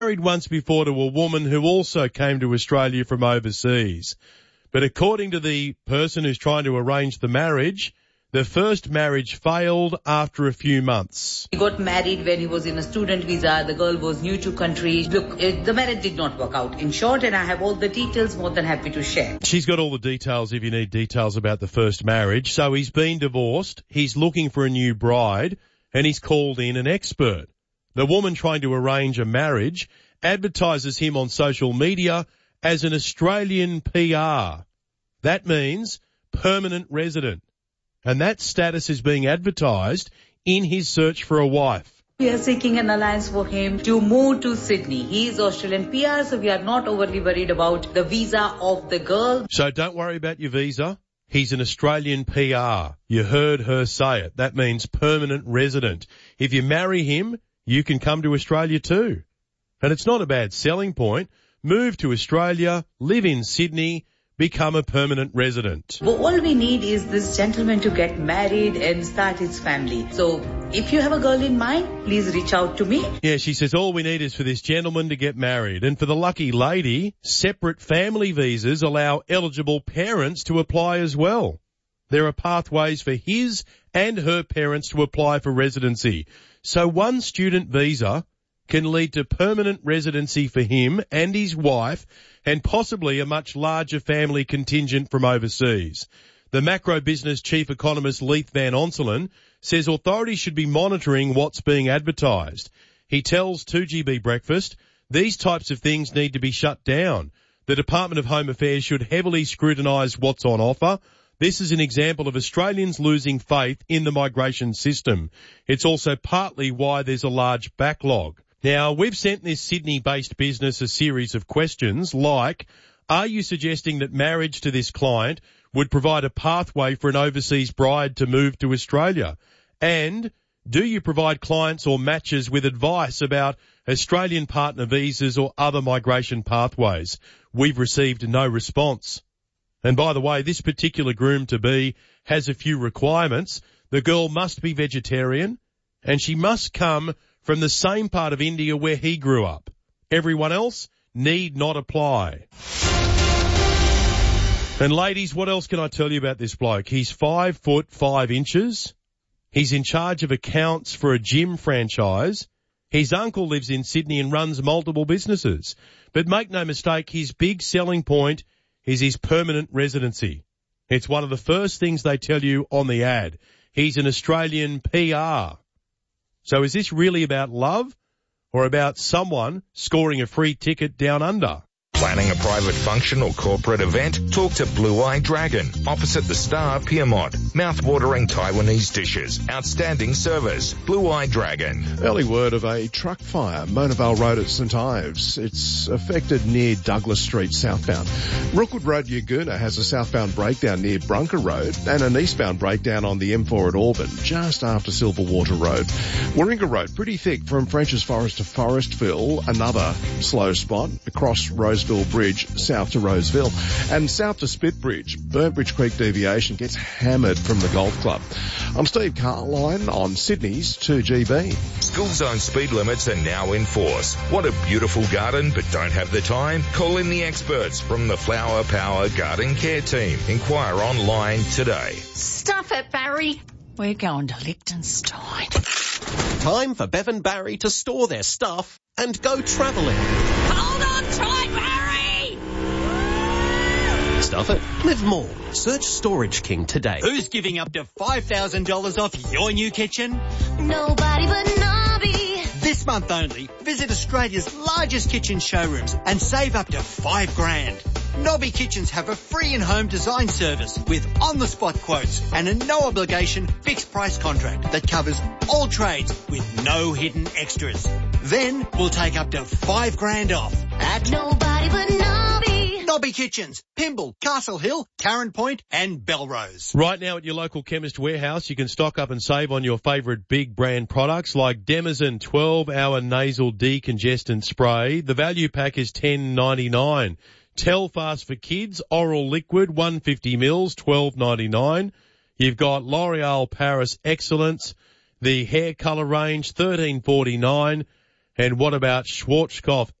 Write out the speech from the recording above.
Married once before to a woman who also came to Australia from overseas. But according to the person who's trying to arrange the marriage, the first marriage failed after a few months. He got married when he was in a student visa. The girl was new to country. Look, the marriage did not work out. In short, and I have all the details, more than happy to share. She's got all the details if you need details about the first marriage. So he's been divorced, he's looking for a new bride, and he's called in an expert. The woman trying to arrange a marriage advertises him on social media as an Australian PR. That means permanent resident. And that status is being advertised in his search for a wife. We are seeking an alliance for him to move to Sydney. He is Australian PR, so we are not overly worried about the visa of the girl. So don't worry about your visa. He's an Australian PR. You heard her say it. That means permanent resident. If you marry him, you can come to Australia too. And it's not a bad selling point. Move to Australia, live in Sydney, become a permanent resident. But all we need is this gentleman to get married and start his family. So if you have a girl in mind, please reach out to me. Yeah, she says all we need is for this gentleman to get married. And for the lucky lady, separate family visas allow eligible parents to apply as well. There are pathways for his and her parents to apply for residency. So one student visa can lead to permanent residency for him and his wife and possibly a much larger family contingent from overseas. The Macro Business Chief Economist Leith Van Onselen says authorities should be monitoring what's being advertised. He tells 2GB Breakfast these types of things need to be shut down. The Department of Home Affairs should heavily scrutinise what's on offer. This is an example of Australians losing faith in the migration system. It's also partly why there's a large backlog. Now, we've sent this Sydney-based business a series of questions like, are you suggesting that marriage to this client would provide a pathway for an overseas bride to move to Australia? And do you provide clients or matches with advice about Australian partner visas or other migration pathways? We've received no response. And by the way, this particular groom-to-be has a few requirements. The girl must be vegetarian and she must come from the same part of India where he grew up. Everyone else need not apply. And ladies, what else can I tell you about this bloke? He's 5'5". He's in charge of accounts for a gym franchise. His uncle lives in Sydney and runs multiple businesses. But make no mistake, his big selling point is his permanent residency. It's one of the first things they tell you on the ad. He's an Australian PR. So is this really about love or about someone scoring a free ticket down under? Planning a private function or corporate event? Talk to Blue Eye Dragon, opposite the Star Piermont. Mouth-watering Taiwanese dishes, outstanding service. Blue Eye Dragon. Early word of a truck fire, Mona Vale Road at St Ives. It's affected near Douglas Street southbound. Rookwood Road, Yagoona has a southbound breakdown near Brunker Road and an eastbound breakdown on the M4 at Auburn, just after Silverwater Road. Warringah Road, pretty thick from French's Forest to Forestville. Another slow spot across Roseville Bridge south to Roseville and south to Spit Bridge. Burnbridge Creek deviation gets hammered from the golf club. I'm Steve Carline on Sydney's 2GB. School zone speed limits are now in force. Want a beautiful garden but don't have the time? Call in the experts from the Flower Power Garden Care Team. Inquire online today. Stuff it, Barry. We're going to Liechtenstein. Time for Bevan Barry to store their stuff and go travelling. Hold on tight, Barry! Stuff it. Live more. Search Storage King today. Who's giving up to $5,000 off your new kitchen? Nobody but Nobby. This month only, visit Australia's largest kitchen showrooms and save up to $5,000. Nobby Kitchens have a free in-home design service with on-the-spot quotes and a no-obligation fixed-price contract that covers all trades with no hidden extras. Then we'll take up to $5,000 off at Nobody but Nobby. Nobby Kitchens, Pymble, Castle Hill, Karen Point and Belrose. Right now at your local Chemist Warehouse, you can stock up and save on your favourite big brand products like Demazen 12-hour nasal decongestant spray. The value pack is $10.99. Telfast for kids, oral liquid, 150 mils, $12.99. You've got L'Oreal Paris Excellence, the hair colour range, $13.49. And what about Schwarzkopf?